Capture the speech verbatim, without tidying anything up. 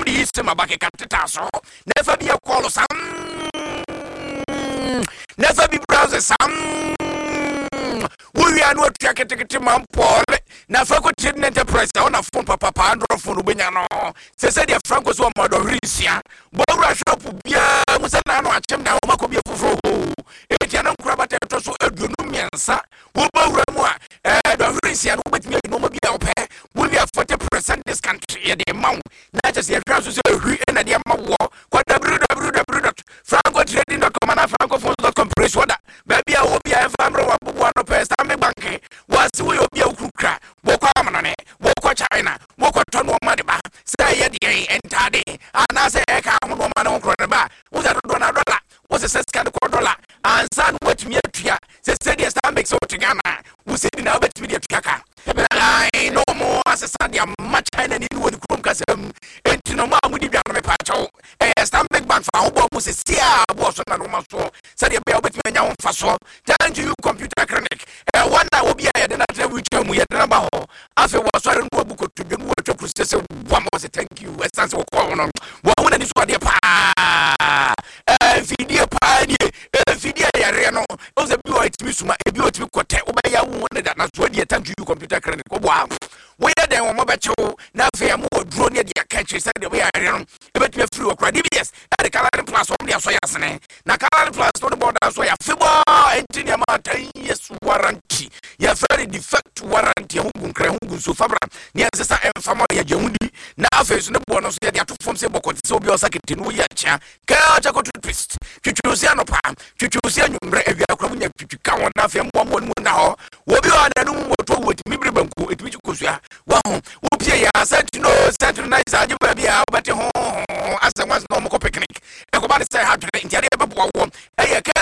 yi sema ba ke kateta so na fa bi e call sam na fa bi browser sam we are not ticket man Paul na fa ko tin enterprise on a phone papa pa android phone benya no se se dia franco so mo do risia bo wura shop bia musa na no achem na o mako bia foforo e tia na nkura bata to so aduonu miensa wo bo wura mu a eh do risia no betimi no mo bia ope wo bia forty percent this country the amount na just ya twa so so hwi na dia ma wo kwa www franco trading dot com na francophone dot com press order baby a wo bia e fa mro wa bo no pesa me bank wasi wo bia ukukra boko amanane boko China boko tono madiba say ye dey entade ana say e ka ho no ma no kro ne ba wo za do na dollar wo se scan ko dollar ansan wetumi atua se se dey stand make so tigana wo se di na wetumi dey tuaka I no more as a Sadia much China need with Chrome Casam and to no more with the Bian Pacho and stand back bank for our boss is here was on a normal store said you bear with me now for so thank you computer clinic and one that will be a dinner which we had number after was I don't know book to the word to process one was a thank you a sense of call on one is what they pa video party video area was a beauty misuma a beauty quote obey ya one that not twenty thank you computer clinic wow we are there mo becho na fe mo drone ne dia catch say the way area no e betime free okra D B S na the color plus on dia so yasene na color plus to the border so ya fibo engineer ma ten years warranty ya very defect warranty hungun kre hungun so fabra ne sesa emfamo ya jehudi na afa so ne bo no so ya dia to form say bokoti so obi osakete no ya cha ka cha ko twist twitwusia no pa twitwusia nwumre evia akra munya twitwika won na afa mo mo na ho obi wa na no mo to woti mibri banku etimi kosua wa ho opie ya sentino centralize age ba bia obete ho asa once no mo picnic e ko ba say ha dre ntia de bebo wo e ye ka